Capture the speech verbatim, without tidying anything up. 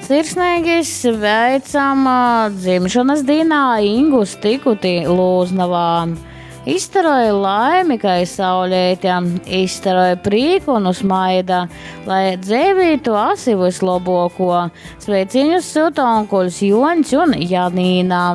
Sirsnīgi sveicam dzimšanas dienā Ingu Stikuti Lūznavā. Izstaroja laimi, kai saulētja, izstaroja prīku un usmaida, lai dzēvītu asivus loboko. Sveiciņus silta onkuļs Joņs un Janīna.